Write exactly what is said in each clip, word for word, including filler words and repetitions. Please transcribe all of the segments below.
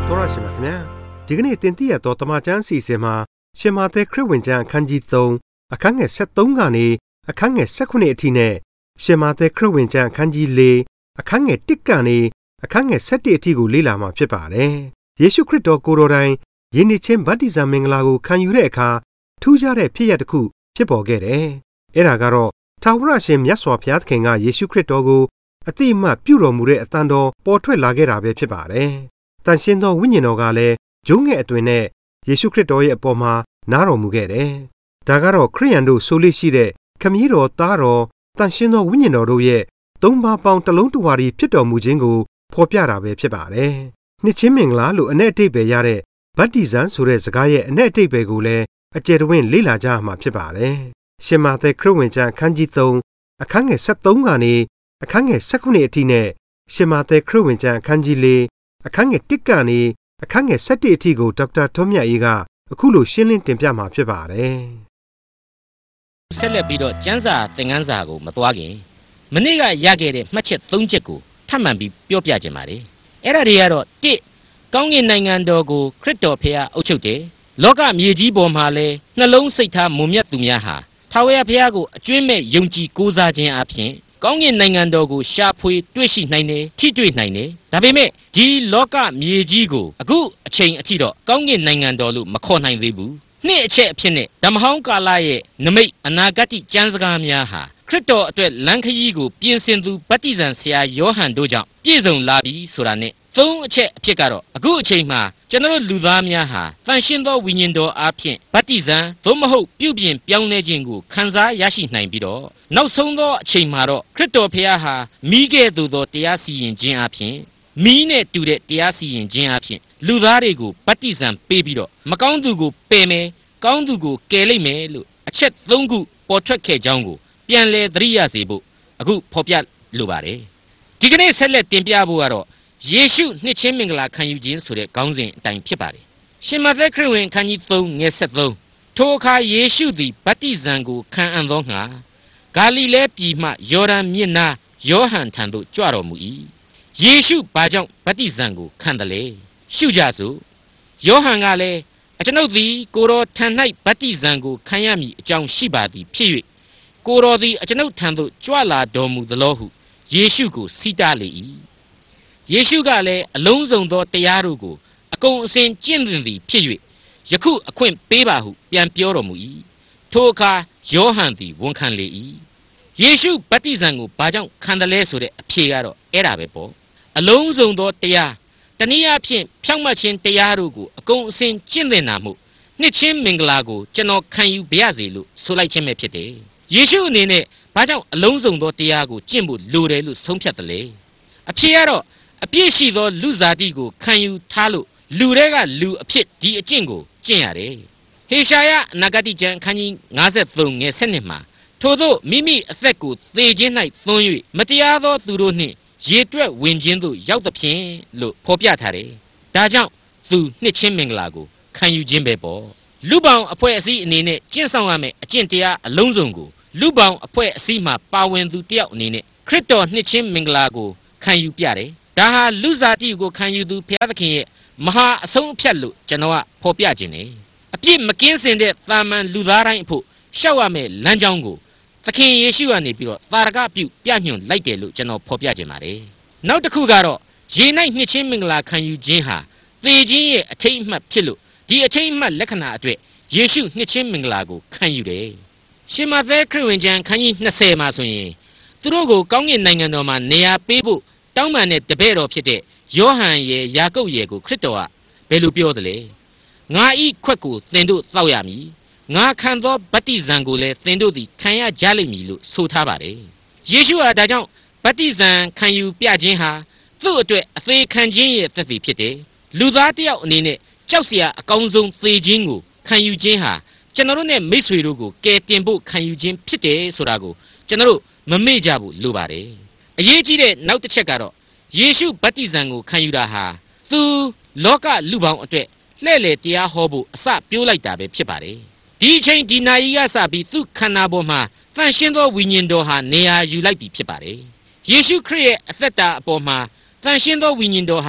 တော်ရရှိပါခင်ဗျာဒီကနေ့တင်ပြရတော့တမချန်းစီစဉ်မှာရှင်မာသဲခရစ်ဝင်ကျမ်းအခန်းကြီးသုံးအခန်းငယ်ဆက်သုံးကနေအခန်းငယ်ဆက်ခုနှစ်အထိနဲ့ရှင်မာသဲခရစ်ဝင်ကျမ်းအခန်းကြီးလေးအခန်းငယ်တစ်ကနေအခန်းငယ်ဆက်တစ်အထိကိုလေ့လာမှာဖြစ်ပါတယ်ယေရှုခရစ်တော်ကိုယ်တော်တိုင်ယဉ်ကျေးခြင်းဗတ္တိဇံမင်္ဂလာကိုခံယူတဲ့အခါထူးခြားတဲ့ဖြစ်ရပ်တစ်ခုဖြစ်ပေါ်ခဲ့တယ်အဲ့ဒါကတော့ထာဝရရှင်မြတ်စွာဘုရားသခင်ကယေရှုခရစ်တော်ကိုအတိအမှတ်ပြုတော်မူတဲ့အသံတော်ပေါ်ထွက်လာခဲ့တာပဲဖြစ်ပါတယ်တန်ရှင်းသောဝိညာဉ်တော်ကလည်းဂျုံငယ်အတွင်နဲ့ယေရှုခရစ်တော်ရဲ့အပေါ်မှာနားတော်မူခဲ့တယ်။ဒါကတော့ခရိယန်တို့ဆိုလို့ရှိတဲ့ခမည်းတော်သားတော်တန်ရှင်းသောဝိညာဉ်တော်တို့ရဲ့သုံးပါးပေါင်းတလုံးတဝါရီဖြစ်တော်မူခြင်းကိုဖော်ပြတာပဲဖြစ်ပါတယ်။နှစ်ချင်းမင်္ဂလာလို့အ내အတိတ်ပဲရတဲ့ဗတ္တိဇံဆိုတဲ့စကားရဲ့အ내အတိတ်ပဲကိုလည်းအကျယ်တဝင့်လေ့လာကြရမှာဖြစ်ပါတယ်။ရှင်မာသဲခရစ်ဝင်ကျမ်းအခန်းကြီးသုံးအခန်းငယ်ဆက်သုံးကနေအခန်းငယ်ဆက်ခုနှစ်အထိနဲ့ရှင်မာသဲခရစ်ဝင်ကျမ်းအခန်းကြီးလေးအခန်းငယ်တစ်ကနေအခန်းငယ်ဆက်တစ်အထိကိုဒေါက်တာထွန်းမြတ်အေးကအခုလိုရှင်းလင်းတင်ပြမှာဖြစ်ပါတယ်။ဆက်လက်ပြီးတော့ကျမ်းစာသင်ခန်းစာကိုမသွားခင်မနေ့ကရခဲ့တဲ့မှတ်ချက်သုံးချက်ကိုထပ်မံပြီးပြောပြခြင်းပါတယ်။အဲ့ဒါတွေကတော့တစ်ကောင်းကင်နိုင်ငံတော်ကိုခရစ်တော်ဖခင်အုပ်ချုပ်တယ်။လောကမြေကြီးပေါ်မှာလည်းနှလုံးစိတ်ထားမွန်မြတ်သူများဟာထာဝရဘုရားကိုအကျွင့်မဲ့ယုံကြည်ကိုးစားခြင်းအပြင်ကောင်းကင်နိုင်ငံတော်ကိုရှာဖွေတွေ့ရှိနိုင်တယ်ထိတွေ့နိုင်တယ်ဒါပေမဲ့ဒီလောကမြေကြီးကိုအခုအချိန်အထိတော့ကောင်းကင်နိုင်ငံတော်လို့မခေါ်နိုင်သေးဘူးနှစ်အချက်အဖြစ်နဲ့ဓမ္မဟောင်းကာလရဲ့နမိတ်အနာဂတ်ကျမ်းစကားများဟာခရစ်တော်အတွက်လမ်းခရီးကိုပြင်ဆင်သူဗတ္တိဇံဆရာယောဟန်တို့ကြောင့်ပြည့်စုံလာပြီဆိုတာနဲ့သုံးအချက်အဖြစ်ကတော့အခုအချိန်မှာကျွန်တော်လူသားများဟာတန်ရှင်းသောဝိညာဉ်တော်အားဖြင့်ဗတ္တိဇံသို့မဟုတ်ပြုပြင်ပြောင်းလဲခြင်းကိုခံစားရရှိနိုင်ပြီးတော့နောက်ဆုံးသောအချိန်မှာတော့ခရစ်တော်ဖခင်ဟာမိခဲ့သူသောတရားစီရင်ခြင်းအပြင်မိနဲ့တူတဲ့တရားစီရင်ခြင်းအပြင်လူသားတွေကိုဗတ္တိဇံပေးပြီးတော့မကောင်းသူကိုပယ်မယ်ကောင်းသူကိုကယ်လိုက်မယ်လို့အချက်သုံးခုပေါ်ထွက်ခဲ့ကြောင်းကိုပြန်လည်သတိရစေဖို့အခုဖော်ပြလိုပါတယ်ဒီကနေ့ဆက်လက်တင်ပြဖို့ကတော့ယေရှုနှစ်ချင်းမင်္ဂလာခံယူခြင်းဆိုတဲ့ခေါင်းစဉ်အတိုင်းဖြစ်ပါတယ်ရှင်မသက်ခရစ်ဝင်ခန်းကြီးသုံးငယ်ဆက်သုံးထိုအခါယေရှုသည်ဗတ္တိဇံကိုခံအံ့သောငှာဂါလိလဲပြည်မှယော်ဒန်မြစ်နားယောဟန်ထံသို့ကြွတော်မူ၏ယေရှုဘာကြောင့်ဗတ္တိဇံကိုခံတယ်လဲရှုကြစို့ယောဟန်ကလည်းအကျွန်ုပ်သည်ကိုတော်ထံ၌ဗတ္တိဇံကိုခံရမည်အကြောင်းရှိပါသည်ဖြစ်၍ကိုတော်သည်အကျွန်ုပ်ထံသို့ကြွလာတော်မူသလောဟုယေရှုကိုစီးတားလေ၏ယေရှုကလည်းအလုံးစုံသောတရားတို့ကိုအကုန်အစင်ကျင့်သင်သည်ဖြစ်၍ယခုအခွင့်ပေးပါဟုပြန်ပြောတော်မူ၏ထိုအခါယောဟန်သည်ဝန်ခံလေ၏ယေရှုဗတ္တိဇံကိုဘာကြောင့်ခံတယ်လဲဆိုတဲ့အဖြေကတော့အဲ့ဒါပဲပေါ့အလုံးစုံသောတရားတနည်းအားဖြင့်ဖြောင့်မတ်ခြင်းတရားတို့ကိုအကုန်အစင်ကျင့်သင်တာမို့နှစ်ချင်းမင်္ဂလာကိုကျွန်တော်ခံယူပါရစေလို့ဆိုလိုက်ခြင်းပဲဖြစ်တယ်ယေရှုအနေနဲ့ဘာကြောင့်အလုံးစုံသောတရားကိုကျင့်ဖို့လိုတယ်လို့ဆုံးဖြတ်တယ်လဲအဖြေကတော့အပြည့်ရှိသောလူစားတိကိုခံယူထားလို့လူတွေကလူအဖြစ်ဒီအကျင့်ကိုကျင့်ရတယ်ဟေရှာယအနာဂတိကျမ်းခန်းကြီးငါးဆယ်သုံးငယ်ဆက်နှစ်မှာထို့သောမိမိအသက်ကိုသေခြင်း၌သွန်း၍မတရားသောသူတို့နှင့်ရေတွက်ဝင်ခြင်းသို့ရောက်သဖြင့်လို့ဖော်ပြထားတယ်ဒါကြောင့်သူနှစ်ချင်းမင်္ဂလာကိုခံယူခြင်းပဲပေါ့လူပောင်အဖွဲ့အစည်းအနေနဲ့ကျင့်ဆောင်ရမယ့်အကျင့်တရားအလုံးစုံကိုလူပောင်အဖွဲ့အစည်းမှာပါဝင်သူတယောက်အနေနဲ့ခရစ်တော်နှစ်ချင်းမင်္ဂလာကိုခံယူပြတယ်ဒါဟာလူစားတိကိုခံယူသူဘုရားသခင်ရဲ့မဟာအဆုံးအဖြတ်လို့ကျွန်တော်ကဖော်ပြခြင်းတယ်အပြစ်မကင်းစင်တဲ့တာမန်လူသားတိုင်းအဖို့ရှောက်ရမယ့်လမ်းကြောင်းကိုသခင်ယေရှုကနေပြီးတော့သာရကပြုပြညွှန်လိုက်တယ်လို့ကျွန်တော်ဖော်ပြခြင်းပါတယ်နောက်တစ်ခုကတော့ရေ၌နှစ်ချင်းမင်္ဂလာခံယူခြင်းဟာသေခြင်းရဲ့အထိတ်အမှတ်ဖြစ်လို့ဒီအထိတ်အမှတ်လက္ခဏာအတွက်ယေရှုနှစ်ချင်းမင်္ဂလာကိုခံယူတယ်ရှင်မသက်ခရစ်ဝင်ကျမ်းခန်းကြီးနှစ်ဆယ်မှာဆိုရင်သူတို့ကိုကောင်းကင်နိုင်ငံတော်မှာနေရာပေးဖို့တောင်းပန်တဲ့တပည့်တော်ဖြစ်တဲ့ယောဟန်ရဲ့ယာကုပ်ရဲ့ကိုခရစ်တော်ကဘယ်လိုပြောသလဲငါဤခွက်ကိုသင်တို့တောက်ရမည်ငါခံသောဗတ္တိဇံကိုလည်းသင်တို့သည်ခံရကြလိမ့်မည်လို့ဆိုထားပါတယ်ယေရှုဟာဒါကြောင့်ဗတ္တိဇံခံယူပြခြင်းဟာသူ့အတွက်အသေးခံခြင်းရဲ့သက်သေဖြစ်တယ်လူသားတစ်ယောက်အနေနဲ့ကြောက်စရာအကောင်းဆုံးသေခြင်းကိုခံယူခြင်းဟာကျွန်တော်တို့နဲ့မိတ်ဆွေတို့ကိုကယ်တင်ဖို့ခံယူခြင်းဖြစ်တယ်ဆိုတာကိုကျွန်တော်တို့မမေ့ကြဘူးလိုပါတယ်အရေးကြီးတဲ့နောက်တစ်ချက်ကတော့ယေရှုဗတ္တိဇံကိုခံယူတာဟာသူလောကလူပေါင်းအတွက်လှဲ့လေတရားဟောဖို့အစပြိုးလိုက်တာပဲဖြစ်ပါတယ်ဒီအချိန်ဒီနာရီကစပြီးသူ့ခန္ဓာပေါ်မှာတန်ရှင်းသောဝိညာဉ်တော်ဟာနေရာယူလိုက်ပြီဖြစ်ပါတယ်ယေရှုခရစ်ရဲ့အသက်တာအပေါ်မှာတန်ရှင်းသောဝိညာဉ်တော်ဟာ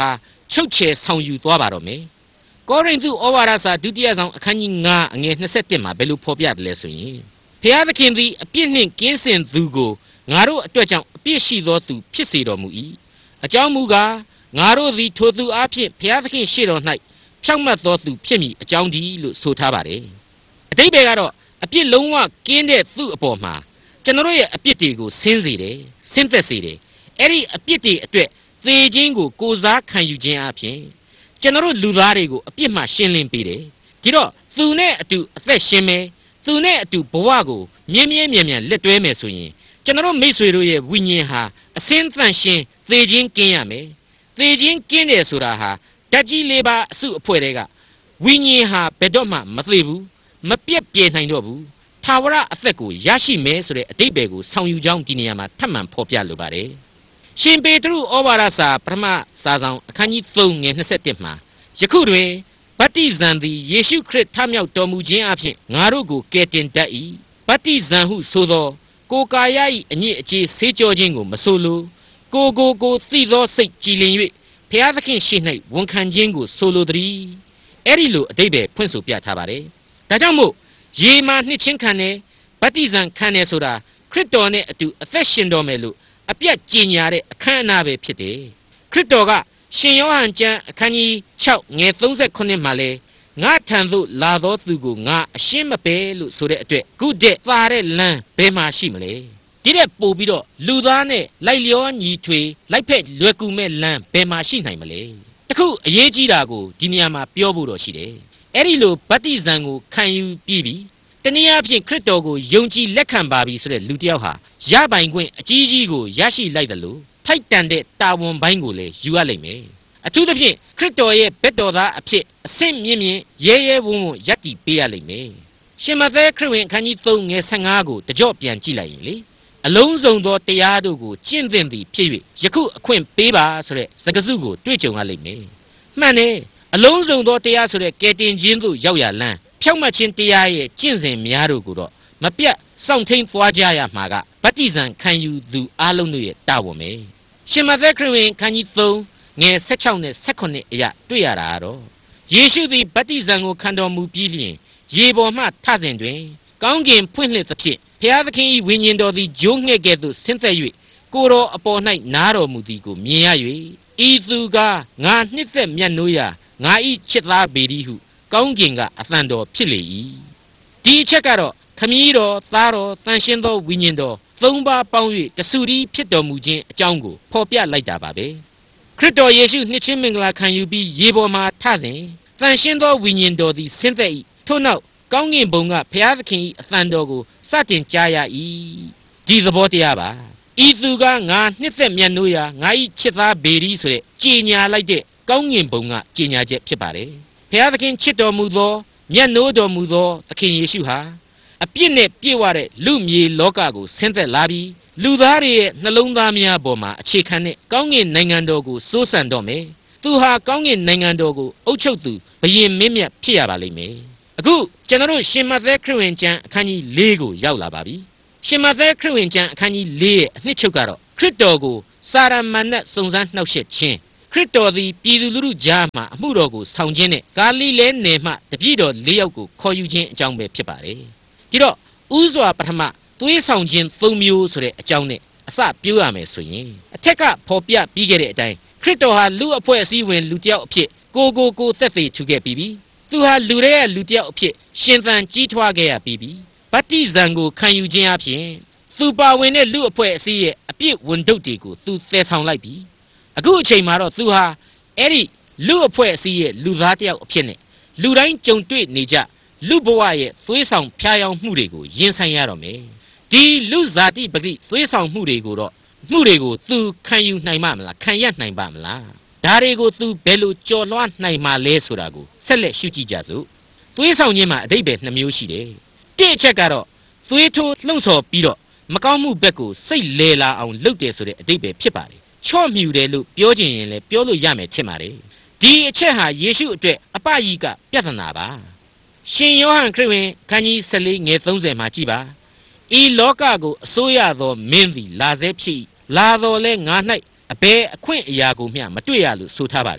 ချုပ်ချယ်ဆောင်ယူသွားပါတော့မယ်ကောရိန္သုဩဝါဒစာဒုတိယဆောင်အခန်းကြီးငါအငယ်၂၁မှာဘယ်လိုဖော်ပြတယ်လဲဆိုရင်ဖျားသခင်သည်အပြစ်နှင့်ကင်းစင်သူကိုငါတို့အတွက်ကြောင့်အပြစ်ရှိသောသူဖြစ်စေတော်မူ၏အကြောင်းမူကားငါတို့သည်ထိုသူအားဖြင့်ဖျားသခင်ရှေ့တော်၌ဖြောင့်မတ်သောသူဖြစ်မည်အကြောင်းဒီလို့ဆိုထားပါတယ်အတိပ္ပယ်ကတော့အပြစ်လုံးဝကင်းတဲ့သူအပေါ်မှာကျွန်တော်ရဲ့အပြစ်တွေကိုဆင်းစေတယ်ဆင်းသက်စေတယ်အဲ့ဒီအပြစ်တွေအတွက်သေခြင်းကိုကိုးစားခံယူခြင်းအပြင်ကျွန်တော်လူသားတွေကိုအပြစ်မှရှင်းလင်းပေးတယ်ဒီတော့သူနဲ့အတူအသက်ရှင်မယ်သူနဲ့အတူဘဝကိုမြင်းမြင်းမြန်မြန်လက်တွဲမယ်ဆိုရင်ကျွန်တော်မိတ်ဆွေတို့ရဲ့ဝိညာဉ်ဟာအစင်းသန့်ရှင်းသေခြင်းကင်းရမယ်သေခြင်းကင်းတယ်ဆိုတာဟာဓာတ်ကြီးလေးပါအစုအဖွဲ့တွေကဝိညာဉ်ဟာဘယ်တော့မှမသေဘူးမပြတ်ပြဲနိုင်တော့ဘူးထာဝရအသက်ကိုရရှိမယ်ဆိုတဲ့အဓိပ္ပာယ်ကိုဆောင်ယူကြောင်းဒီနေရာမှာထပ်မံဖော်ပြလိုပါတယ်ရှင်ပေတရုဩဝါဒစာပထမစာဆောင်အခန်းကြီး၃ငယ်၂၁မှာယခုတွင်ဗတ္တိဇံသည်ယေရှုခရစ်ထမြောက်တော်မူခြင်းအပြင်ငါတို့ကိုကယ်တင်တတ်၏ဗတ္တိဇံဟုဆိုသောကိုယ်ကာယ၏အညစ်အကြေးဆေးကြောခြင်းကိုမဆိုလိုကိုကိုကိုသိသောစိတ်ကြည်လင်၍ဘုရားသခင်ရှေ့၌ဝန်ခံခြင်းကိုဆိုလိုသည်အဲ့ဒီလိုအဓိပ္ပာယ်ဖွင့်ဆိုပြထားပါတယ်ဒါကြောင့်မို့ယေမာနှစ်ချင်းခံတယ်ဗတ္တိဇံခံတယ်ဆိုတာခရစ်တော်နဲ့အတူအသက်ရှင်တော်မယ်လို့အပြတ်ကြီးညာတဲ့အခမ်းအနားပဲဖြစ်တယ်ခရစ်တော်ကရှင်ယောဟန်ကျမ်းအခန်းကြီး၆ငယ်၃၉မှာလဲငါထံသို့လာသောသူကိုငါအရှင်းမပဲလို့ဆိုတဲ့အတွက်ခုတည်းပါတဲ့လမ်းဘယ်မှာရှိမလဲဒီတဲ့ပို့ပြီးတော့လူသားနဲ့လိုက်လျောညီထွေလိုက်ဖက်လွယ်ကူမဲ့လမ်းဘယ်မှာရှိနိုင်မလဲတခုအရေးကြီးတာကိုဒီနေရာမှာပြောဖို့တော့ရှိတယ်အဲ့ဒီလိုဗတ္တိဇံကိုခံယူပြီးပြီတနည်းအားဖြင့်ခရစ်တော်ကိုယုံကြည်လက်ခံပါပြီဆိုတဲ့လူတစ်ယောက်ဟာရပိုင်ခွင့်အကြီးကြီးကိုရရှိလိုက်တယ်လို့ထိုက်တန်တဲ့တာဝန်ပိုင်းကိုလည်းယူရလိမ့်မယ်အထူးသဖြင့်ခရစ်တော်ရဲ့ဘက်တော်သားအဖြစ်အဆင့်မြင့်မြင့်ရဲရဲဝံ့ဝံ့ယက်တည်ပေးရလိမ့်မယ်ရှင်မဿဲခရစ်ဝင်အခန်းကြီး၃ငယ်၁၅ကိုတကြော့ပြန်ကြည့်လိုက်ရင်လေအလုံးစုံသောတရားတို့ကိုကျင့်သင်သည်ဖြစ်၍ယခုအခွင့်ပေးပါဆိုတဲ့စကားစုကိုတွေ့ကြုံရလိမ့်မယ်မှန်တယ်အလုံးစုံသောတရားဆိုတဲ့ကယ်တင်ခြင်းသို့ရောက်ရလမ်းဖြောင့်မတ်ခြင်းတရားရဲ့ကျင့်စဉ်များတို့ကိုတော့မပြတ်စောင့်ထိန်သွားကြရမှာကဗတ္တိဇံခံယူသူအလုံးတို့ရဲ့တာဝန်ပဲရှင်မဿဲခရစ်ဝင်အခန်းကြီး၃ငယ်၁၆နဲ့၁၈အရာတွေ့ရတာကတော့ယေရှုသည်ဗတ္တိဇံကိုခံတော်မူပြီးလျှင်ရေပေါ်မှထစဉ်တွင်ကောင်းကင်ဖွင့်လှစ်သဖြင့်ဘုရားသခင်၏ဝိညာဉ်တော်သည်ဂျိုးငှဲ့ကဲ့သို့ဆင်းသက်၍ကိုယ်တော်အပေါ်၌နားတော်မူသည်ကိုမြင်ရ၍ဤသူကငါနှစ်သက်မြတ်နိုးရာငါ၏ချစ်သားပေသည်ဟုကောင်းကင်ကအသံတော်ဖြစ်လေ၏ဒီအချက်ကတော့ခမည်းတော်သားတော်တန်ရှင်းသောဝိညာဉ်တော်သုံးပါးပေါင်း၍တဆူရီဖြစ်တော်မူခြင်းအကြောင်းကိုဖော်ပြလိုက်တာပါပဲခရစ်တော်ယေရှုနှစ်ချင်းမင်္ဂလာခံယူပြီးရေပေါ်မှာထစဉ်တန်ရှင်းသောဝိညာဉ်တော်သည်ဆင်းသက်၏ထို့နောက်ကောင်းကင်ဘုံကဘုရားသခင်၏အသံတော်ကိုစတင်ကြားရ၏ဒီသဘောတရားပါဤသူကငါနှစ်သက်မြတ်နိုးရာငါ၏ချစ်သားဘေရီဆိုတဲ့ကြေညာလိုက်တဲ့ကောင်းကင်ဘုံကကြေညာချက်ဖြစ်ပါတယ်ဘုရားသခင်ချစ်တော်မူသောမြတ်နိုးတော်မူသောသခင်ယေရှုဟာအပြစ်နဲ့ပြည့်ဝတဲ့လူမြေလောကကိုဆင်းသက်လာပြီးလူသားတွေရဲ့နှလုံးသားများပေါ်မှာအခြေခံတဲ့ကောင်းကင်နိုင်ငံတော်ကိုစိုးစံတော်မယ်သူဟာကောင်းကင်နိုင်ငံတော်ကိုအုပ်ချုပ်သူဘုရင်မင်းမြတ်ဖြစ်ရပါလိမ့်မယ်အခုကျွန်တော်တို့ရှင်မဿဲခရစ်ဝင်ကျမ်းအခန်းကြီး၄ကိုရောက်လာပါပြီရှင်မဿဲခရစ်ဝင်ကျမ်းအခန်းကြီး၄ရဲ့အနှစ်ချုပ်ကတော့ခရစ်တော်ကိုစာရမဏတ်စုံစမ်းနှောက်ယှက်ခြင်းခရစ်တော်သည်ပြည်သူလူထုကြားမှာအမှုတော်ကိုဆောင်ခြင်းနဲ့ဂါလိလဲနယ်မှတပည့်တော်၄ယောက်ကိုခေါ်ယူခြင်းအကြောင်းပဲဖြစ်ပါတယ်ဒီတော့ဥစွာပထမသွေးဆောင်ခြင်း၃မျိုးဆိုတဲ့အကြောင်းနဲ့အစပြောရမယ်ဆိုရင်အထက်ကဖော်ပြပြီးခဲ့တဲ့အတိုင်းခရစ်တော်ဟာလူအဖွဲ့အစည်းဝင်လူတစ်ယောက်အဖြစ်ကိုကိုကိုသက်သေထူခဲ့ပြီးပြီသူဟာလူတွေရဲ့လူတစ်ယောက်အဖြစ်ရှင်သန်ကြီးထွားခဲ့ရပြီးပြီဗတ္တိဇံကိုခံယူခြင်းအပြင်သူပါဝင်တဲ့လူအဖွဲ့အစည်းရဲ့အပြစ်ဝန်ထုပ်တွေကိုသူသယ်ဆောင်လိုက်ပြီအခုအချိန်မှာတော့သူဟာအဲ့ဒီလူအဖွဲ့အစည်းရဲ့လူသားတစ်ယောက်အဖြစ်နဲ့လူတိုင်းကြုံတွေ့နေကြလူဘဝရဲ့သွေးဆောင်ဖျားယောင်းမှုတွေကိုရင်ဆိုင်ရတော့မယ်ဒီလူဇာတိပဂိသွေးဆောင်မှုတွေကိုတော့မှုတွေကိုသူခံယူနိုင်မှာမလားခံရနိုင်ပါမလားဒါတွေကိုသူဘယ်လိုကြော်လွှားနိုင်မှာလဲဆိုတာကိုဆက်လက်ရှုကြည့်ကြစို့သွေးဆောင်ခြင်းမှာအဓိပ္ပာယ်နှစ်မျိုးရှိတယ်တစ်အချက်ကတော့သွေးထိုးလှုံ့ဆော်ပြီးတော့မကောင်းမှုဘက်ကိုစိတ်လဲလာအောင်လုပ်တယ်ဆိုတဲ့အဓိပ္ပာယ်ဖြစ်ပါတယ်ချော့မြူတယ်လို့ပြောချင်ရင်လည်းပြောလို့ရမယ်ထင်ပါတယ်ဒီအချက်ဟာယေရှုအတွက်အပယိကပြဿနာပါရှင်ယောဟန်ခရစ်ဝင်ခန်းကြီး၁၄ငယ်၃၀မှာကြည်ပါဤလောကကိုအစိုးရသောမင်းသည်လာစေဖြစ်လာတော်လဲငါ၌အဘယ်အခွင့်အရာကိုမျှမတွေ့ရလို့ဆိုထားပါတယ်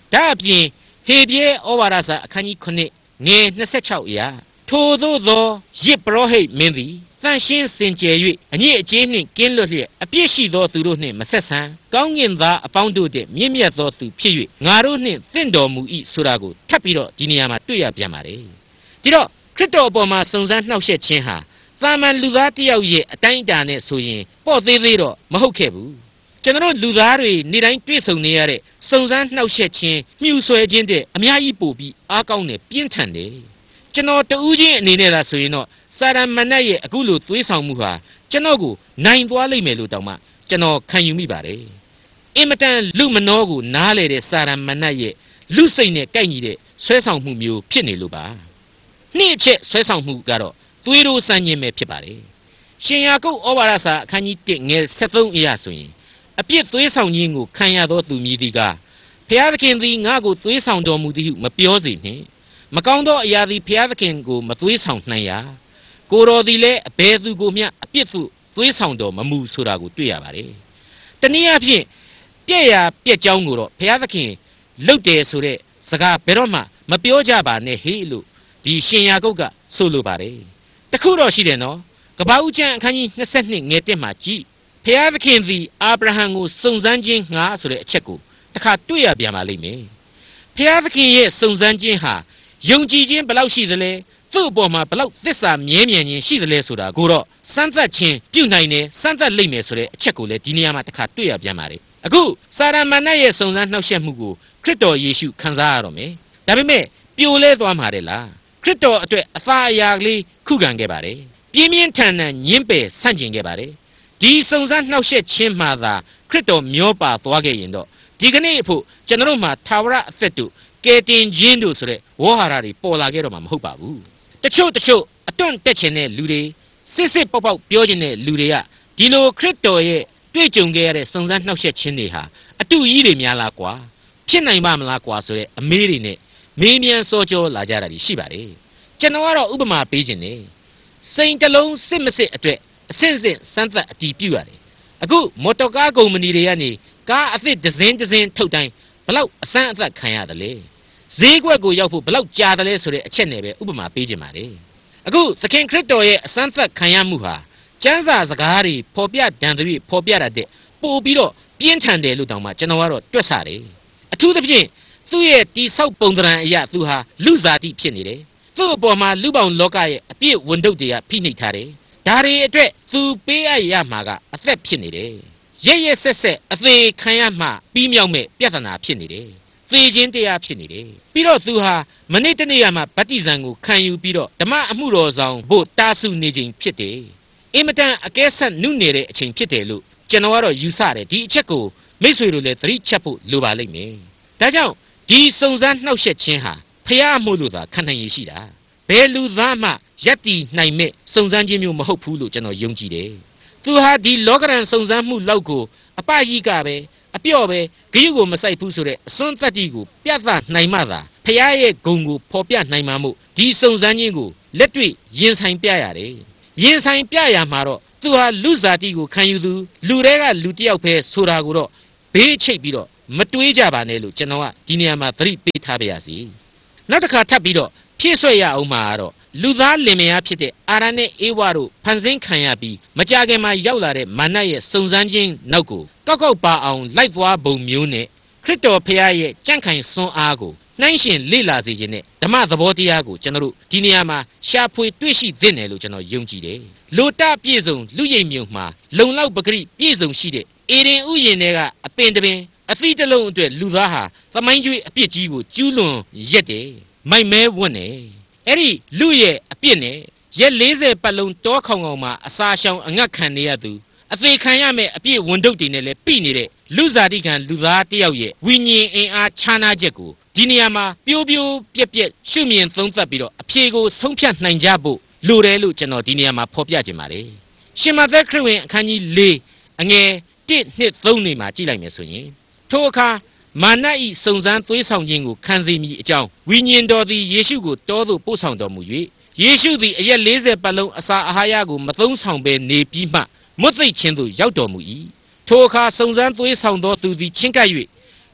ဒါအပြင်ဟေပြဲဩဝါဒစာအခန်းကြီးခုနှစ်ငယ်၂၆အရာထိုသို့သောယစ်ပရောဟိတ်မင်းသည်တန်ရှင်းစင်ကြယ်၍အညစ်အကြေးနှင့်ကင်းလွတ်လျက်အပြစ်ရှိသောသူတို့နှင့်မဆက်ဆံကောင်းကင်သားအပေါင်းတို့တည်းမြင့်မြတ်သောသူဖြစ်၍ငါတို့နှင့်သင့်တော်မူ၏ဆိုတာကိုထပ်ပြီးတော့ဒီနေရာမှာတွေ့ရပြန်ပါတယ်ဒီတော့ခရစ်တော်အပေါ်မှာစုံစမ်းနှောက်ယှက်ခြင်းဟာသာမန်လူသားတစ်ယောက်ရဲ့အတိုင်းအတာနဲ့ဆိုရင်ပေါ့သေးသေးတော့မဟုတ်ခဲ့ဘူးကျွန်တော်လူသားတွေနေတိုင်းတွေ့ဆုံနေရတဲ့စုံစမ်းနှောက်ယှက်ခြင်းမြှူဆွဲခြင်းတဲ့အများကြီးပို့ပြီးအားကောင်းတဲ့ပြင်းထန်တယ်ကျွန်တော်တူးချင်းအနေနဲ့သာဆိုရင်တော့စာရမဏတ်ရဲ့အခုလိုသွေးဆောင်မှုဟာကျွန်တော်ကိုနိုင်သွားလိမ့်မယ်လို့တောင်မှကျွန်တော်ခံယူမိပါတယ်အင်မတန်လူမနှောကိုနားလေတဲ့စာရမဏတ်ရဲ့လူစိတ်နဲ့ကိုက်ညီတဲ့ဆွဲဆောင်မှုမျိုးဖြစ်နေလို့ပါနှစ်အချက်ဆွဲဆောင်မှုကတော့သွေးတို့စမ်းခြင်းပဲဖြစ်ပါတယ်ရှင်ယာကုပ်ဩဝါဒစာအခန်းကြီး၁ငယ်၁၃အရာဆိုရင်အပြစ်သွေးဆောင်ခြင်းကိုခံရသောသူမည်သည်ကဖျားသခင်သည်ငါ့ကိုသွေးဆောင်တော်မူသည်ဟုမပြောစေနှင့်မကောင်းသောအရာသည်ဖျားသခင်ကိုမသွေးဆောင်နိုင်ရာကိုတော်သည်လည်းအဘယ်သူကိုမျှအပြစ်သူသွေးဆောင်တော်မမူဆိုတာကိုတွေ့ရပါတယ်တနည်းအားဖြင့်ပြည့်ရာပြည့်ကြောင်းကိုတော့ဖျားသခင်လှုပ်တယ်ဆိုတဲ့စကားဘယ်တော့မှမပြောကြပါနဲ့ဟေ့လို့ဒီရှင်ယာကုပ်ကဆိုလိုပါတယ်တခုတော့ရှိတယ်နော်ကပ္ပဦးကျမ်းအခန်းကြီး၂၂ငယ်၁မှာကြည့်ဖျားသခင်သည်အာဗြဟံကိုစုံစမ်းခြင်းငှာဆိုတဲ့အချက်ကိုတစ်ခါတွေ့ရပြန်ပါလိမ့်မယ်ဖျားသခင်ရဲ့စုံစမ်းခြင်းဟာယုံကြည်ခြင်းဘယ်လောက်ရှိသလဲသူ့အပေါ်မှာဘယ်လောက်သစ္စာမြဲမြံခြင်းရှိသလဲဆိုတာကိုတော့စမ်းသပ်ခြင်းပြုနိုင်တယ်စမ်းသပ်လိမ့်မယ်ဆိုတဲ့အချက်ကိုလည်းဒီနေရာမှာတစ်ခါတွေ့ရပြန်ပါတယ်အခုစာရမဏတ်ရဲ့စုံစမ်းနှောက်ယှက်မှုကိုခရစ်တော်ယေရှုခံစားရတော့မယ်ဒါပေမဲ့ပြိုလဲသွားမှာတယ်လားခရစ်တော်အတွက်အသာအရာကလေးခုခံခဲ့ပါတယ်ပြင်းပြင်းထန်ထန်ညှင်းပယ်ဆန့်ကျင်ခဲ့ပါတယ်ဒီစုံစမ်းနှောက်ယှက်ခြင်းမှသာခရစ်တော်မျောပါသွားခဲ့ရင်တော့ဒီကနေ့အဖို့ကျွန်တော်တို့မှာသာဝရအသက်တို့ကယ်တင်ခြင်းတို့ဆိုတဲ့ဝေါ်ဟာရတွေပေါ်လာခဲ့တော့မှာမဟုတ်ပါဘူးတချို့တချို့အတွန့်တက်ချင်တဲ့လူတွေစစ်စစ်ပေါက်ပေါက်ပြောချင်တဲ့လူတွေကဒီလိုခရစ်တော်ရဲ့တွေ့ကြုံခဲ့ရတဲ့စုံစမ်းနှောက်ယှက်ခြင်းတွေဟာအတူကြီးတွေများလားကွာဖြစ်နိုင်ပါမလားကွာဆိုတဲ့အမေးတွေနဲ့မေးမြန်းစောကြောလာကြတာရှိပါတယ်ကျွန်တော်ကတော့ဥပမာပေးခြင်းနဲ့စိန်တလုံးစစ်မစစ်အတွက်အစစ်စစ်စမ်းသပ်အတီးပြုရတယ်အခုမော်တော်ကားကုမ္ပဏီတွေကနေကားအသစ်ဒဇင်းဒဇင်းထုတ်တိုင်းဘလောက်အစမ်းအသက်ခံရတယ်လေဈေးကွက်ကိုရောက်ဖို့ဘလောက်ကြာတယ်လဲဆိုတဲ့အချက်နဲ့ပဲဥပမာပေးခြင်းပါတယ်အခုသခင်ခရစ်တော်ရဲ့အစမ်းသက်ခံရမှုဟာကျမ်းစာစကားတွေဖော်ပြတန်တဲ့ဖော်ပြရတဲ့ပို့ပြီးတော့ပြင်းထန်တယ်လို့တောင်မှကျွန်တော်ကတော့တွက်ဆတယ်အထူးသဖြင့်သူ့ရဲ့တိဆောက်ပုံသဏ္ဍာန်အရာသူဟာလူစားတိဖြစ်နေတယ်သူ့အပေါ်မှာလူပေါင်းလောကရဲ့အပြည့်ဝန်ထုတ်တွေကဖိနှိပ်ထားတယ်ဒါတွေအတွက်သူပေးအပ်ရမှာကအသက်ဖြစ်နေတယ်ရရဆက်ဆက်အသေးခံရမှပြီးမြောက်မဲ့ပြဿနာဖြစ်နေတယ်သေခြင်းတရားဖြစ်နေတယ်ပြီးတော့သူဟာမနေ့တနေ့ကမှဗတ္တိဇံကိုခံယူပြီးတော့ဓမ္မအမှုတော်ဆောင်ဖို့တာဆုနေခြင်းဖြစ်တယ်အင်မတန်အကဲဆက်နုနေတဲ့အချိန်ဖြစ်တယ်လို့ကျွန်တော်ကတော့ယူဆတယ်ဒီအချက်ကိုမိတ်ဆွေတို့လည်းသတိချက်ဖို့လိုပါလိမ့်မယ်ဒါကြောင့်ဒီစုံစမ်းနှောက်ယှက်ခြင်းဟာဖျားမှုလို့သာခံနိုင်ရရှိတာဘယ်လူသားမှယက်တီနိုင်မဲ့စုံစမ်းခြင်းမျိုးမဟုတ်ဘူးလို့ကျွန်တော်ယုံကြည်တယ်သူဟာဒီလောကရန်စုံစမ်းမှုလောက်ကိုအပယိကပဲအပြော့ပဲဂရုကိုမစိုက်ဘူးဆိုတဲ့အစွန်းတတ္တိကိုပြသနိုင်မှသာဖျားရဲ့ဂုံကိုဖော်ပြနိုင်မှာမို့ဒီစုံစမ်းခြင်းကိုလက်တွေ့ရင်ဆိုင်ပြရတယ်ရင်ဆိုင်ပြရမှာတော့သူဟာလူစားတိကိုခံယူသူလူတွေကလူတစ်ယောက်ပဲဆိုတာကိုတော့ဘေးချိတ်ပြီးတော့မတွေးကြပါနဲ့လို့ကျွန်တော်ကဒီနေရာမှာသတိပေးထားပါရစေနောက်တစ်ခါထပ်ပြီးတော့ဖြည့်ဆွဲရအောင်မှာတော့လူသားလင်မယားဖြစ်တဲ့အာရန်နဲ့အေဝါတို့ဖန်ဆင်းခံရပြီးမကြခင်မှာရောက်လာတဲ့မာနရဲ့စုံစမ်းခြင်းနောက်ကိုကောက်ကောက်ပါအောင်လိုက်သွားပုံမျိုးနဲ့ခရစ်တော်ဖခင်ရဲ့ကြံ့ခိုင်စွမ်းအားကိုနှိုင်းရှင်လေ့လာစေခြင်းနဲ့ဓမ္မသဘောတရားကိုကျွန်တော်တို့ဒီနေရာမှာရှာဖွေတွေ့ရှိသင့်တယ်လို့ကျွန်တော်ယုံကြည်တယ်လိုတပြည့်စုံလူရိပ်မြုံမှာလုံလောက်ပဂရိပြည့်စုံရှိတဲ့အေဒင်ဥယျာဉ်တွေကအပင်တပင်အသီးတစ်လုံးအတွက်လူသားဟာသမိုင်းကျွေးအပြစ်ကြီးကိုကျူးလွန်ရက်တယ်မိုက်မဲဝတ်နေအဲ့ဒီလူရဲ့အပြစ်နဲ့ရက်၄၀ပတ်လုံးတောခေါင်ခေါင်မှာအစာရှောင်အငတ်ခံနေရသူအသေးခံရမဲ့အပြစ်ဝန်ထုတ်တွေနဲ့လည်းပြည်နေတဲ့လူစားတိခံလူသားတယောက်ရဲ့ဝိညာဉ်အင်အားခြားနာချက်ကိုဒီနေရာမှာပြိုးပြိုးပြက်ပြက်ရှုမြင်သုံးသပ်ပြီးတော့အဖြေကိုဆုံးဖြတ်နိုင်ကြဖို့လိုတယ်လို့ကျွန်တော်ဒီနေရာမှာဖော်ပြခြင်းပါတယ်ရှင်မသက်ခရစ်ဝင်အခန်းကြီး၄အငယ်၁ ၂ ၃နေမှာကြည့်လိုက်မယ်ဆိုရင်ထိုအခါမာနဤစုံစမ်းသွေးဆောင်ခြင်းကိုခံစေမိအကြောင်းဝိညာဉ်တော်သည်ယေရှုကိုတောသို့ပို့ဆောင်တော်မူ၍ယေရှုသည်အရက်၄၀ပတ်လုံးအစာအာဟာရကိုမသုံးဆောင်ဘဲနေပြီးမှမွတ်သိပ်ခြင်းသို့ရောက်တော်မူ၏ထိုအခါစုံစမ်းသွေးဆောင်သောသူသည်ချင်းကပ်၍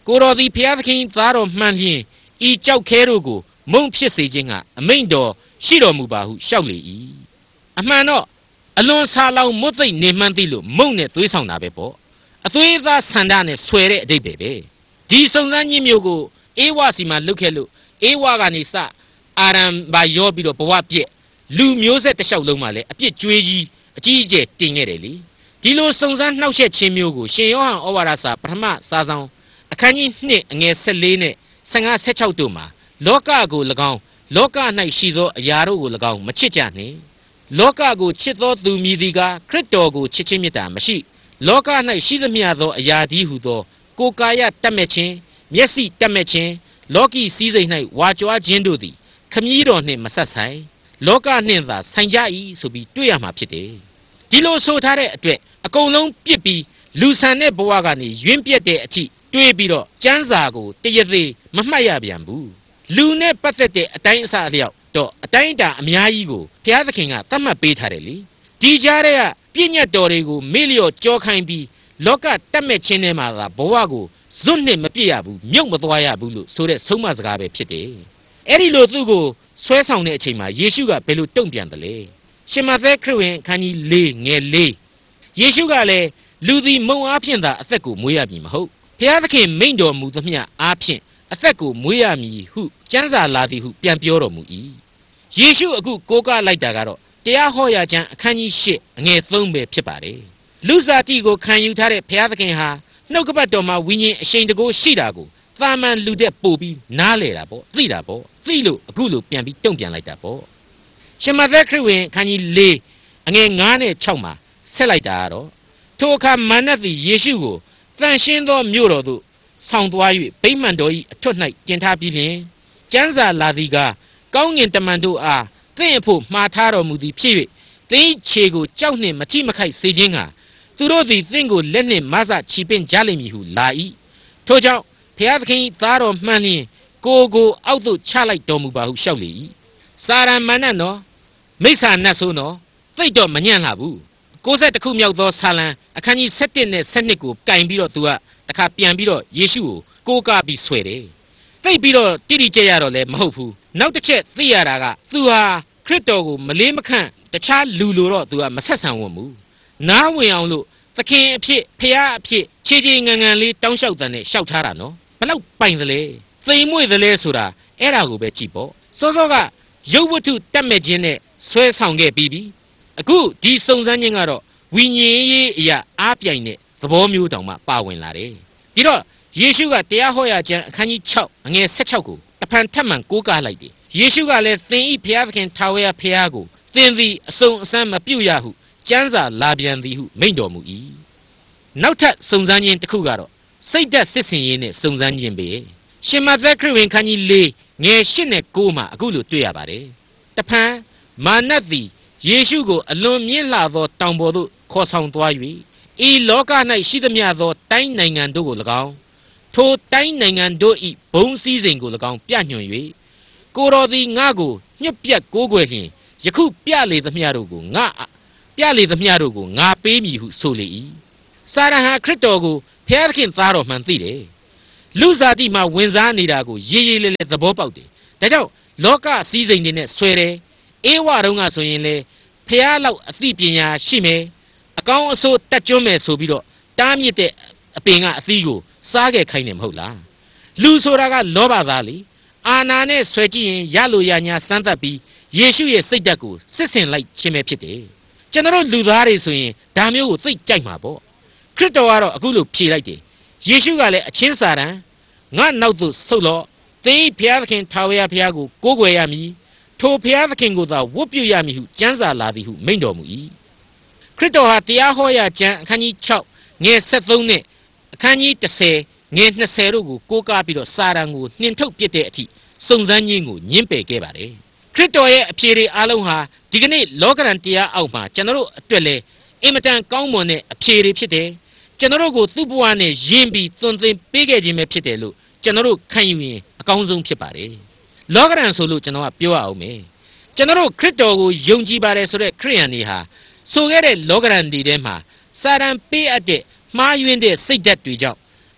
ကိုတော်သည်ဖျားသခင်သားတော်မှန်လျင်ဤကြောက်ခဲတို့ကိုမုံဖြစ်စေခြင်းကအမိန့်တော်ရှိတော်မူပါဟုရှောက်လေ၏အမှန်တော့အလွန်ဆာလောင်မွတ်သိပ်နေမှန်းသိလို့မုံနဲ့သွေးဆောင်တာပဲပေါ့အသွေးသားဆန္ဒနဲ့ဆွဲတဲ့အတိတ်ပဲပဲဒီစုံစမ်းခြင်းမျိုးကိုအေဝါစီမှာလုခဲ့လို့အေဝါကနေစအာရံဘာရောပြီးတော့ဘဝပြည့်လူမျိုးဆက်တစ်လျှောက်လုံးမှာလည်းအပြစ်ကြွေးကြီးအကြီးအကျယ်တင်ခဲ့တယ်လေဒီလိုစုံစမ်းနှောက်ယှက်ခြင်းမျိုးကိုရှင်ယောဟန်ဩဝါဒစာပထမစာဆောင်အခန်းကြီးနှစ်အငယ်၁၄နဲ့၁၅ ၁၆တို့မှာလောကကို၎င်းလောက၌ရှိသောအရာတို့ကို၎င်းမချစ်ကြနှင့်လောကကိုချစ်သောသူမည်သည်ကခရစ်တော်ကိုချစ်ခြင်းမေတ္တာမရှိလောက၌ရှိသမျှသောအရာဒီဟုသောကိုယ်ကာယတတ်မဲ့ခြင်းမျက်စိတတ်မဲ့ခြင်းလောကီစည်းစိမ်၌ဝါကြွားခြင်းတို့သည်ခမည်းတော်နှင့်မဆက်ဆိုင်လောကနှင့်သာဆိုင်ကြ၏ဆိုပြီးတွေ့ရမှာဖြစ်တယ်ဒီလိုဆိုထားတဲ့အတွက်အကုန်လုံးပြစ်ပြီးလူဆန်တဲ့ဘဝကနေယွင်းပြက်တဲ့အထိတွေးပြီးတော့ကျမ်းစာကိုတရသေးမမှတ်ရပြန်ဘူးလူနဲ့ပတ်သက်တဲ့အတိုင်းအဆအလျောက်တော့အတိုင်းအတာအများကြီးကိုဘုရားသခင်ကသတ်မှတ်ပေးထားတယ်လေဒီကြားထဲကပြည့်ညတ်တော်တွေကိုမေ့လျော့ကြောခိုင်းပြီးလောကတတ်မဲ့ခြင်းထဲမှာသာဘဝကိုဇွတ်နဲ့မပြည့်ရဘူးမြုပ်မသွားရဘူးလို့ဆိုတဲ့ဆုံးမစကားပဲဖြစ်တယ်အဲ့ဒီလိုသူ့ကိုဆွဲဆောင်တဲ့အချိန်မှာယေရှုကဘယ်လိုတုံ့ပြန်တယ်လဲရှင်မသက်ခရစ်ဝင်အခန်းကြီး၄ငယ်၄ယေရှုကလည်းလူသည်မုံအားဖြင့်သာအသက်ကိုမွေးရမည်မဟုတ်ဘုရားသခင်မိန့်တော်မူသမျှအားဖြင့်အသက်ကိုမွေးရမည်ဟုကျမ်းစာလာသည်ဟုပြန်ပြောတော်မူ၏ယေရှုအခုကိုးကားလိုက်တာကတော့တရားဟောရာကျမ်းအခန်းကြီး၈အငယ်၃ပဲဖြစ်ပါတယ်လူစားတိကိုခံယူထားတဲ့ဘုရားသခင်ဟာနှုတ်ကပတ်တော်မှာဝိညာဉ်အရှိန်တကိုးရှိတာကိုသာမန်လူတဲ့ပို့ပြီးနားလေတာပေါ့သိတာပေါ့သိလို့အခုလိုပြန်ပြီးတုံ့ပြန်လိုက်တာပေါ့ရှင်မသက်ခရစ်ဝင်အခန်းကြီး၄အငယ်၅နဲ့၆မှာဆက်လိုက်တာကတော့ထိုအခါမာနသည်ယေရှုကိုတန်ရှင်းသောမြို့တော်သို့ဆောင်သွား၍ဗိမာန်တော်၏အထွတ်၌တင်ထားပြီးလျှင်ကျမ်းစာလာသည်ကကောင်းငင်တမန်တို့အားသင်အဖို့မှားထားတော်မူသည်ဖြစ်၍သင်ခြေကိုကြောက်နှင့်မထိမခိုက်စေခြင်းကသူတို့သည်သင်ကိုလက်နှင့်မဆချီပင့်ကြလိမ့်မည်ဟုလာ၏ထို့ကြောင့်ဘုရားသခင်သားတော်မှန်လျင်ကိုကိုအောက်သို့ချလိုက်တော်မူပါဟုလျှောက်လေ၏စာရမဏတ်နော်မိစ္ဆာနတ်ဆိုးနော်သိတော့မညံ့လာဘူးကိုးဆက်တစ်ခုမြောက်သောဆာလံအခန်းကြီး၁၁နဲ့၁၂ကိုကင်ပြီးတော့သူကတခါပြန်ပြီးတော့ယေရှုကိုကိုးကားပြီးဆွဲတယ်သိပြီးတော့တိတိကျကျတော့လည်းမဟုတ်ဘူးနောက်တစ်ချက်သိရတာကသူဟာခရစ်တော်ကိုမလေးမခန့်တခြားလူလိုတော့သူကမဆက်ဆံဝင်ဘူးနားဝင်အောင်လို့သခင်အဖြစ်ဖခင်အဖြစ်ခြေခြေငန်ငန်လေးတောင်းလျှောက်တဲ့နဲ့လျှောက်ထားတာနော်ဘလောက်ပိုင်သလဲသိမ်မွေ့သလဲဆိုတာအဲ့ဒါကိုပဲကြည့်ပေါ့စောစောကရုပ်ဝတ္ထုတတ်မဲ့ခြင်းနဲ့ဆွဲဆောင်ခဲ့ပြီးပြီအခုဒီစုံစမ်းခြင်းကတော့ဝိညာဉ်ရေးအရာအားပြိုင်တဲ့သဘောမျိုးတောင်မှပါဝင်လာတယ်ဒီတော့ယေရှုကတရားဟောရာကျမ်းအခန်းကြီး၆အငယ်၁၆ကိုတဖန်ထပ်မံကိုးကားလိုက်တယ်ယေရှုကလည်းသင်ဤဘုရားသခင်ထာဝရဘုရားကိုသင်သည်အစုံအစမ်းမပြုတ်ရဟုကျမ်းစာလာပြန်သည်ဟုမိန့်တော်မူ၏နောက်ထပ်စုံစမ်းခြင်းတစ်ခုကတော့စိတ်ဓာတ်စစ်စင်ရေးနဲ့စုံစမ်းခြင်းပဲရှင်မသက်ခရစ်ဝင်ခန်းကြီး၄ငယ်၈နဲ့၉မှာအခုလိုတွေ့ရပါတယ်တဖန်မာနတ်သည်ယေရှုကိုအလွန်မြင့်လှသောတောင်ပေါ်သို့ခေါ်ဆောင်သွား၍ဤလောက၌ရှိသမျှသောတိုင်းနိုင်ငံတို့ကို၎င်းထိုတိုင်းနိုင်ငံတို့၏ဘုံစည်းစိမ်ကို၎င်းပြညွှန်၍ကိုတော်သည်ငါ့ကိုညှပ်ပြတ်ကိုးကွယ်လျင်ယခုပြလေသမျှတို့ကိုငါပြလေသမျှတို့ကိုငါပေးမည်ဟုဆိုလေ၏စာရဟံခရစ်တော်ကိုဘုရားသခင်သားတော်မှန်သိတယ်လူစားတိမှာဝင်စားနေတာကိုရေးရေးလဲလဲသဘောပေါက်တယ်ဒါကြောင့်လောကစည်းစိမ်တွေနဲ့ဆွဲတယ်အေဝါတုံးကဆိုရင်လေဖះလောက်အသိပညာရှိမယ်အကောင်းအဆိုးတက်ကျွန်းမယ်ဆိုပြီးတော့တားမြစ်တဲ့အပင်ကအသီးကိုစားခဲ့ခိုင်းတယ်မဟုတ်လားလူဆိုတာကလောဘသားလေအာနာနဲ့ဆွဲကြည့်ရင်ရလို့ရညာစမ်းသပ်ပြီးယေရှုရဲ့စိတ်ဓာတ်ကိုစစ်ဆင်လိုက်ခြင်းပဲဖြစ်တယ်ကျွန်တော်လူသားတွေဆိုရင်ဒါမျိုးကိုသိကြိုက်မှာပေါ့ခရစ်တော်ကတော့အခုလိုဖြေလိုက်တယ်ယေရှုကလည်းအချင်းစာတန်ငါနောက်သို့ဆုတ်လော့သင်ဘုရားသခင်ထာဝရဘုရားကိုကိုးကွယ်ရမည်ထိုဘုရားသခင်ကိုသာဝတ်ပြုရမည်ဟုကျမ်းစာလာသည်ဟုမိန့်တော်မူ၏ခရစ်တော်ဟာတရားဟောရာကျမ်းအခန်းကြီး၆ငယ်၁၃နဲ့အခန်းကြီး၁၀ငယ်၂၀တို့ကိုကိုးကားပြီးတော့စာတန်ကိုနှင်ထုတ်ပစ်တဲ့အထိစုံစမ်းခြင်းကိုညှင်းပယ်ခဲ့ပါတယ်ခရစ်တော်ရဲ့အဖြေတွေအားလုံးဟာဒီကနေ့လောကရန်တရားအောက်မှာကျွန်တော်တို့အတွက်လဲအင်မတန်ကောင်းမွန်တဲ့အဖြေတွေဖြစ်တယ်ကျွန်တော်တို့ကိုသူ့ဘဝနဲ့ယဉ်ပြီးသွန်သင်ပေးခဲ့ခြင်းပဲဖြစ်တယ်လို့ကျွန်တော်တို့ခံယူရင်အကောင်းဆုံးဖြစ်ပါတယ်လောကရန်ဆိုလို့ကျွန်တော်ကပြောရအောင်မယ်ကျွန်တော်တို့ခရစ်တော်ကိုယုံကြည်ပါတယ်ဆိုတဲ့ခရိယန်တွေဟာဆိုခဲ့တဲ့လောကရန်တွေထဲမှာစာတန်ပေးအပ်တဲ့မှားယွင်းတဲ့စိတ်ဓာတ်တွေကြောင့်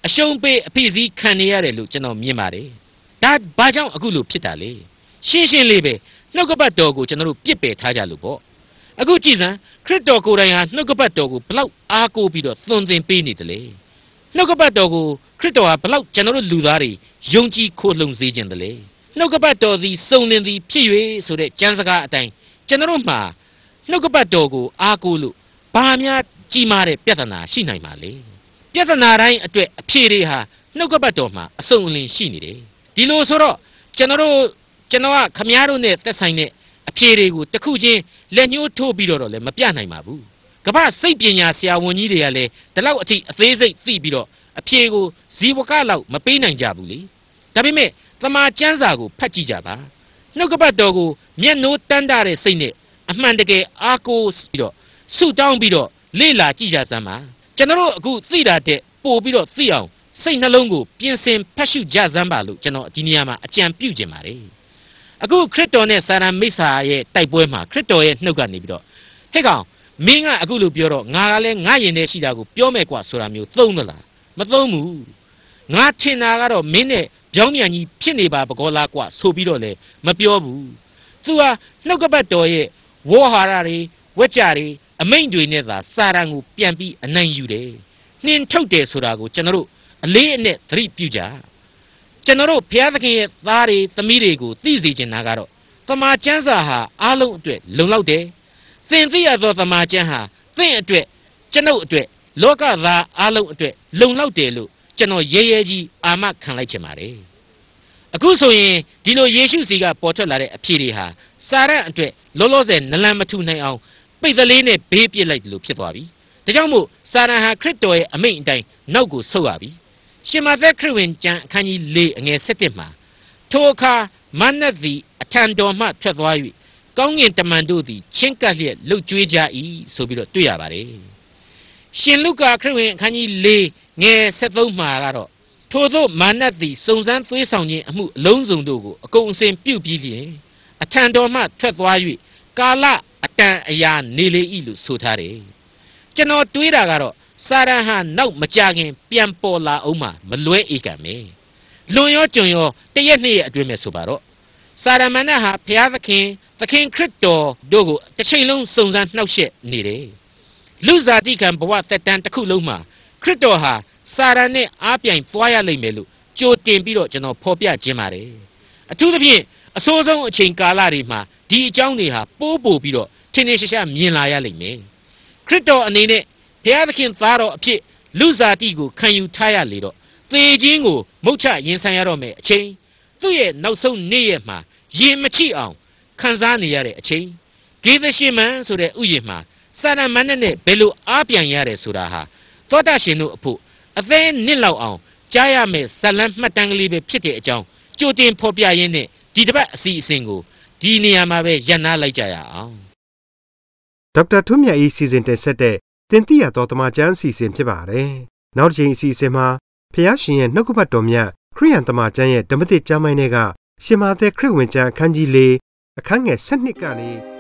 အရှုံးပေးအဖိစီးခံနေရတယ်လို့ကျွန်တော်မြင်ပါတယ်ဒါဘာကြောင့်အခုလိုဖြစ်တာလဲရှင်းရှင်းလေးပဲနှုတ်ကပတ်တော်ကိုကျွန်တော်တို့ပြစ်ပယ်ထားကြလို့ပေါ့အခုကြည်စမ်းခရစ်တော်ကိုယ်တိုင်ဟာနှုတ်ကပတ်တော်ကိုဘလောက်အားကိုးပြီးတော့သွန်သင်ပေးနေတယ်လေနှုတ်ကပတ်တော်ကိုခရစ်တော်ဟာဘလောက်ကျွန်တော်တို့လူသားတွေယုံကြည်ခိုလှုံစေခြင်းတယ်လေနှုတ်ကပတ်တော်သည်စုံလင်သည်ဖြစ်၍ဆိုတဲ့ကျမ်းစကားအတိုင်းကျွန်တော်တို့မှာနှုတ်ကပတ်တော်ကိုအားကိုးလို့ဘာများကြီးမားတဲ့ပြဿနာရှိနိုင်ပါလေပြဿနာတိုင်းအတွက်အဖြေတွေဟာနှုတ်ကပတ်တော်မှာအစုံအလင်ရှိနေတယ်ဒီလိုဆိုတော့ကျွန်တော်တို့ကျွန်တော်ကခမားတို့နဲ့သက်ဆိုင်တဲ့အဖြေတွေကိုတစ်ခုချင်းလက်ညှိုးထိုးပြီးတော့လည်းမပြနိုင်ပါဘူးကမ္ဘာစိတ်ပညာဆရာဝန်ကြီးတွေကလည်းဒီလောက်အထိအသေးစိတ်သိပြီးတော့အဖြေကိုဇီဝကလောက်မပေးနိုင်ကြဘူးလေဒါပေမဲ့သမာကျမ်းစာကိုဖတ်ကြည့်ကြပါနှုတ်ကပတ်တော်ကိုမျက်နှိုးတန်းတာတဲ့စိတ်နဲ့အမှန်တကယ်အားကိုးပြီးတော့ဆုတောင်းပြီးတော့လေ့လာကြည့်ကြစမ်းပါကျွန်တော်တို့အခုသိတာတဲ့ပို့ပြီးတော့သိအောင်စိတ်နှလုံးကိုပြင်ဆင်ဖတ်ရှုကြစမ်းပါလို့ကျွန်တော်ဒီနေရာမှာအကြံပြုခြင်းပါတယ်အခုခရစ်တော်နဲ့စာရန်မိစ္ဆာရဲ့တိုက်ပွဲမှာခရစ်တော်ရဲ့နှုတ်ကနေပြီးတော့ဟဲ့ကောင်မင်းကအခုလိုပြောတော့ငါကလည်းငါရင်ထဲရှိတာကိုပြောမယ်ကွာဆိုတာမျိုးသုံးသလားမသုံးဘူးငါထင်တာကတော့မင်းနဲ့ပြောင်းပြန်ကြီးဖြစ်နေပါဘကောလားကွာဆိုပြီးတော့လေမပြောဘူးသူဟာနှုတ်ကပတ်တော်ရဲ့ဝေါ်ဟာရတွေဝက်ကြတွေအမိန့်တွေနဲ့သာစာရန်ကိုပြန်ပြီးအနိုင်ယူတယ်နှင်းထုတ်တယ်ဆိုတာကိုကျွန်တော်တို့အလေးအနက်သတိပြုကြကျွန်တော်တို့ဘုရားသခင်ရဲ့သားတွေသမီးတွေကိုသိစေချင်တာကတော့သမာကျမ်းစာဟာအားလုံးအတွက်လုံလောက်တယ်သင်သိရသောသမာကျမ်းဟာသင်အတွက်ကျွန်ုပ်အတွက်လောကသားအားလုံးအတွက်လုံလောက်တယ်လို့ကျွန်တော်ရဲရဲကြီးအာမခံလိုက်ချင်ပါတယ်အခုဆိုရင်ဒီလိုယေရှုစီကပေါ်ထွက်လာတဲ့အဖြေတွေဟာစာရန်အတွက်လောလောဆယ်နလန်မထူနိုင်အောင်ပိတ်သလေးနဲ့ဘေးပြစ်လိုက်တယ်လို့ဖြစ်သွားပြီဒါကြောင့်မို့စာရန်ဟာခရစ်တော်ရဲ့အမိန့်အတိုင်းနောက်ကိုဆုတ်ရပြီရှင်မသက်ခရစ်ဝင်ကျမ်းအခန်းကြီး၄အငယ်၁၁မှာထိုအခါမနတ်သည်အထံတော်မှထွက်သွား၍ကောင်းကင်တမန်တို့သည်ချင်းကပ်လျက်လှုပ်ကြွေးကြ၏ဆိုပြီးတော့တွေ့ရပါတယ်ရှင်လုကာခရစ်ဝင်အခန်းကြီး၄ငယ်၁၃မှာကတော့ထိုသို့မနတ်သည်စုံစမ်းသွေးဆောင်ခြင်းအမှုအလုံးစုံတို့ကိုအကုန်အစင်ပြုတ်ပြီးလျင်အထံတော်မှထွက်သွား၍ကာလအတန်အရာနေလေ၏လို့ဆိုထားတယ်ကျွန်တော်တွေးတာကတော့စာရန်ဟာနောက်မကြခင်ပြန်ပေါ်လာအောင်မှမလွဲဧကံပဲလွန်ရောကြုံရောတရက်နှစ်ရက်အတွင်းမဲ့ဆိုပါတော့စာရမဏေဟာဘုရားသခင်သခင်ခရစ်တော်တို့ကိုတစ်ချိန်လုံးစုံစမ်းနှောက်ယှက်နေတယ်လူဇာတိကံဘဝသက်တမ်းတစ်ခုလုံးမှာခရစ်တော်ဟာစာရန်နဲ့အားပြိုင်သွားရလိမ့်မယ်လို့ကြိုတင်ပြီးတော့ကျွန်တော်ဖော်ပြခြင်းပါတယ်အထူးသဖြင့်အဆိုးဆုံးအချိန်ကာလတွေမှာဒီအကြောင်းတွေဟာပိုးပို့ပြီးတော့ထင်ထင်ရှားရှားမြင်လာရလိမ့်မယ်ခရစ်တော်အနေနဲ့ဘုရားသခင်သားတော်အဖြစ်လူဇာတိကိုခံယူထားရလေတော့သေခြင်းကိုမုတ်ချရင်ဆိုင်ရတော့မယ်အချိန်သူ့ရဲ့နောက်ဆုံးနေ့ရက်မှာရင်မချိအောင်ခံစားနေရတဲ့အချိန်ဂေသရှင်မန်ဆိုတဲ့ဥယျာဉ်မှာစာရမဏေနဲ့ဘယ်လိုအားပြန်ရတယ်ဆိုတာဟာသောတာရှင်တို့အဖို့အသေးနစ်လောက်အောင်ကြားရမယ်ဇလံမှတ်တမ်းကလေးပဲဖြစ်တဲ့အကြောင်းကြိုတင်ဖော်ပြရင်းနဲ့ဒီတစ်ပတ်အစီအစဉ်ကိုဒီနေရာမှာပဲရပ်နားလိုက်ကြရအောင်ဒေါက်တာထွန်းမြတ်၏စီစဉ်တင်ဆက်တဲ့တင်ပြရတော်တမချန်းအစီအစဉ်ဖြစ်ပါတယ်နောက်တစ်ချိန်အစီအစဉ်မှာဖျားရှင်ရဲ့နှုတ်ကပတ်တော်မြတ်ခရိယန်တမချန်းရဲ့ဓမ္မသစ်ကျမ်းပိုင်းတွေကရှင်မာသက်ခရစ်ဝင်ကျမ်းအခန်းကြီး၄အခန်းငယ်၁၂ကနေ